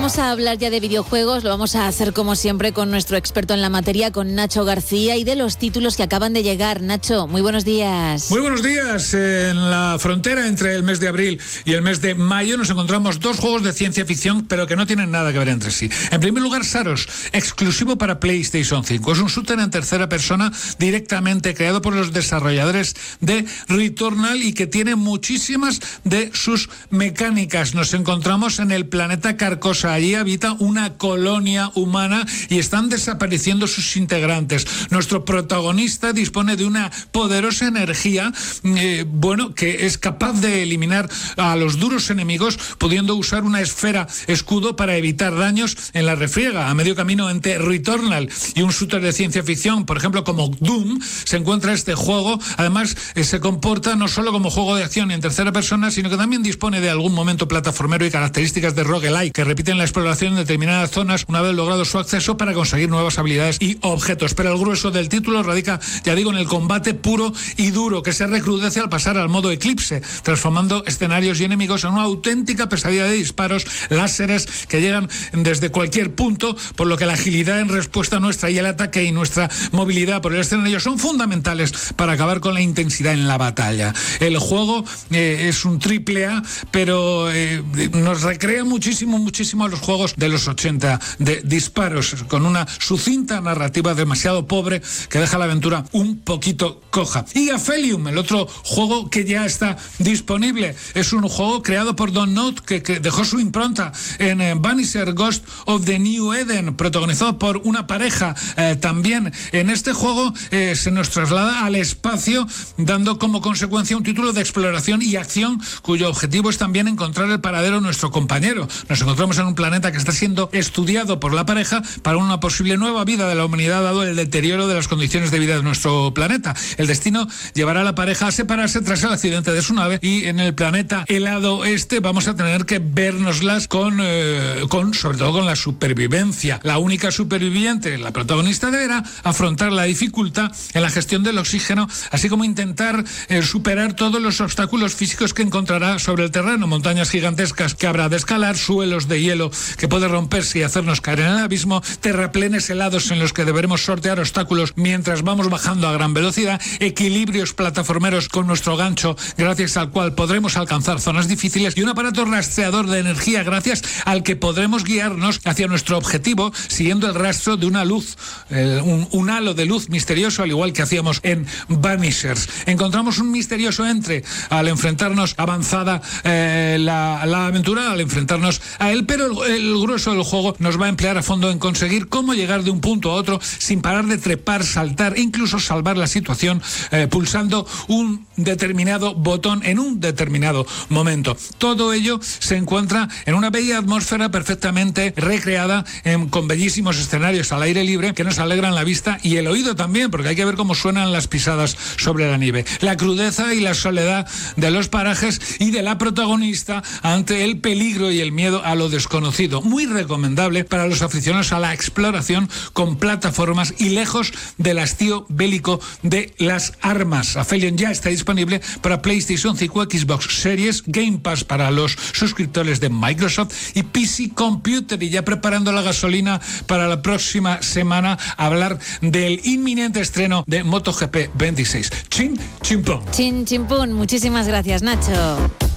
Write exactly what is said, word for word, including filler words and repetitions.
vamos a hablar ya de videojuegos, lo vamos a hacer como siempre con nuestro experto en la materia, con Nacho García, y de los títulos que acaban de llegar. Nacho, muy buenos días. Muy buenos días. En la frontera entre el mes de abril y el mes de mayo nos encontramos dos juegos de ciencia ficción, pero que no tienen nada que ver entre sí. En primer lugar, Saros, exclusivo para PlayStation cinco. Es un shooter en tercera persona directamente creado por los desarrolladores de Returnal y que tiene muchísimas de sus mecánicas. Nos encontramos en el planeta Carcosa. Allí habita una colonia humana y están desapareciendo sus integrantes. Nuestro protagonista dispone de una poderosa energía, eh, bueno, que es capaz de eliminar a los duros enemigos, pudiendo usar una esfera escudo para evitar daños en la refriega. A medio camino entre Returnal y un shooter de ciencia ficción, por ejemplo, como Doom, se encuentra este juego. Además, eh, se comporta no solo como juego de acción en tercera persona, sino que también dispone de algún momento plataformero y características de roguelike, que repiten la exploración en determinadas zonas una vez logrado su acceso para conseguir nuevas habilidades y objetos. Pero el grueso del título radica, ya digo, en el combate puro y duro, que se recrudece al pasar al modo Eclipse, transformando escenarios y enemigos en una auténtica pesadilla de disparos, láseres que llegan desde cualquier punto, por lo que la agilidad en respuesta nuestra y el ataque y nuestra movilidad por el escenario son fundamentales para acabar con la intensidad en la batalla. El juego eh, es un triple A, pero eh, nos recrea muchísimo, muchísimo a los juegos de los ochenta, de disparos, con una sucinta narrativa demasiado pobre que deja la aventura un poquito coja. Y Aphelium, el otro juego que ya está disponible, es un juego creado por Don't Nod, que, que dejó su impronta en eh, Vanisher Ghost of the New Eden, protagonizado por una pareja. Eh, también en este juego eh, se nos traslada al espacio, dando como consecuencia un título de exploración y acción cuyo objetivo es también encontrar el paradero de nuestro compañero. Nos encontramos en un planeta que está siendo estudiado por la pareja para una posible nueva vida de la humanidad, dado el deterioro de las condiciones de vida de nuestro planeta. El destino llevará a la pareja a separarse tras el accidente de su nave, y en el planeta helado este vamos a tener que vernoslas con, eh, con sobre todo con la supervivencia. La única superviviente, la protagonista, deberá afrontar la dificultad en la gestión del oxígeno, así como intentar eh, superar todos los obstáculos físicos que encontrará sobre el terreno, montañas gigantescas que habrá de escalar, suelos de hielo que puede romperse y hacernos caer en el abismo, terraplenes helados en los que deberemos sortear obstáculos mientras vamos bajando a gran velocidad, equilibrios plataformeros con nuestro gancho gracias al cual podremos alcanzar zonas difíciles, y un aparato rastreador de energía gracias al que podremos guiarnos hacia nuestro objetivo siguiendo el rastro de una luz, eh, un, un halo de luz misterioso, al igual que hacíamos en Vanishers. Encontramos un misterioso entre al enfrentarnos avanzada eh, la, la aventura, al enfrentarnos a él, pero el, el grueso del juego nos va a emplear a fondo en conseguir cómo llegar de un punto a otro sin parar de trepar, saltar e incluso salvar la situación eh, pulsando un determinado botón en un determinado momento. Todo ello se encuentra en una bella atmósfera perfectamente recreada, en, con bellísimos escenarios al aire libre que nos alegran la vista y el oído también, porque hay que ver cómo suenan las pisadas sobre la nieve. La crudeza y la soledad de los parajes y de la protagonista ante el peligro y el miedo a lo desconocido. Muy recomendable para los aficionados a la exploración con plataformas y lejos del hastío bélico de las armas. Aphelium ya está disponible para PlayStation cinco, Xbox Series, Game Pass para los suscriptores de Microsoft y P C Computer. Y ya preparando la gasolina para la próxima semana, hablar del inminente estreno de MotoGP veintiséis. Chin, chimpón. Chin, chimpún. Muchísimas gracias, Nacho.